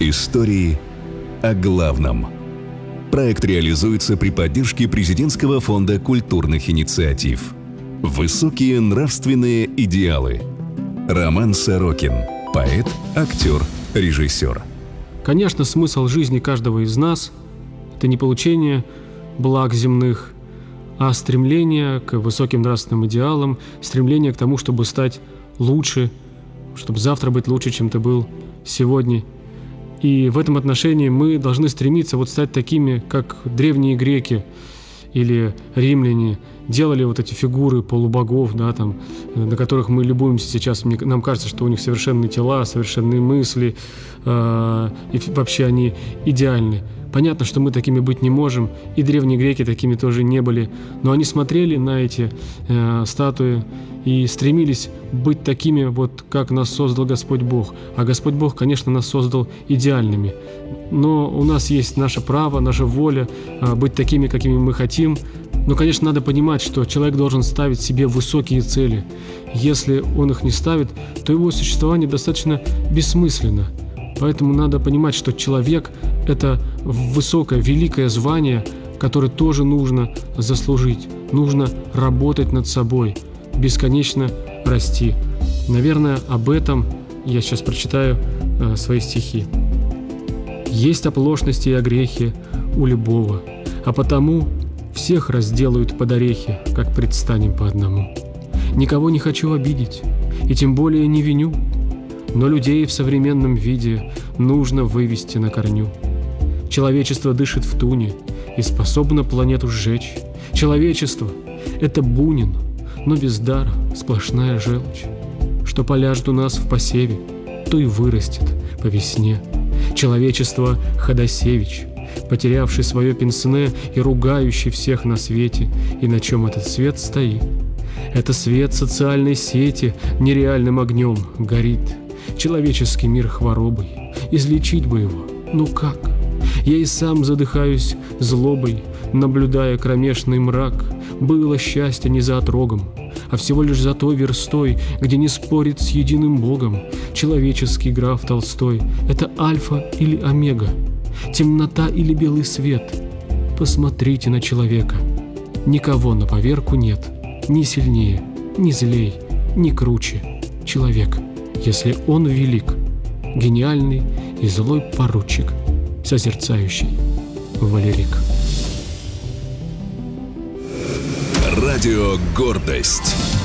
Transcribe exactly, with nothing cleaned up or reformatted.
Истории о главном. Проект реализуется при поддержке Президентского фонда культурных инициатив. Высокие нравственные идеалы. Роман Сорокин. Поэт, актер, режиссер. Конечно, смысл жизни каждого из нас – это не получение благ земных, а стремление к высоким нравственным идеалам, стремление к тому, чтобы стать лучше, чтобы завтра быть лучше, чем ты был сегодня. И в этом отношении мы должны стремиться вот стать такими, как древние греки или римляне делали вот эти фигуры полубогов, да, там, на которых мы любуемся сейчас. Мне, нам кажется, что у них совершенные тела, совершенные мысли, э, и вообще они идеальны. Понятно, что мы такими быть не можем, и древние греки такими тоже не были, но они смотрели на эти э, статуи и стремились быть такими, вот как нас создал Господь Бог. А Господь Бог, конечно, нас создал идеальными. Но у нас есть наше право, наша воля э, быть такими, какими мы хотим. Но, конечно, надо понимать, что человек должен ставить себе высокие цели. Если он их не ставит, то его существование достаточно бессмысленно. Поэтому надо понимать, что человек – это высокое, великое звание, которое тоже нужно заслужить. Нужно работать над собой, бесконечно расти. Наверное, об этом я сейчас прочитаю э, свои стихи. «Есть оплошности и огрехи у любого, а потому всех разделают под орехи, как предстанем по одному. Никого не хочу обидеть, и тем более не виню, но людей в современном виде нужно вывести на корню. Человечество дышит в туне и способно планету сжечь. Человечество — это Бунин, но без дара сплошная желчь. Что поляжет у нас в посеве, то и вырастет по весне. Человечество — Ходосевич, потерявший свое пенсне и ругающий всех на свете. И на чем этот свет стоит? Это свет социальной сети нереальным огнем горит. Человеческий мир хворобой, излечить бы его, ну как? Я и сам задыхаюсь злобой, наблюдая кромешный мрак. Было счастье не за отрогом, а всего лишь за той верстой, где не спорит с единым Богом. Человеческий граф Толстой — это альфа или омега, темнота или белый свет. Посмотрите на человека. Никого на поверку нет, ни сильнее, ни злей, ни круче. Человек, если он велик, гениальный и злой поручик, созерцающий Валерик». Радио «Гордость».